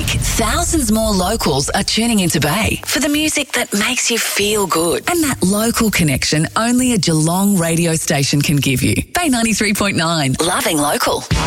thousands more locals are tuning into Bay for the music that makes you feel good. And that local connection only a Geelong radio station can give you. Bay 93.9, loving local.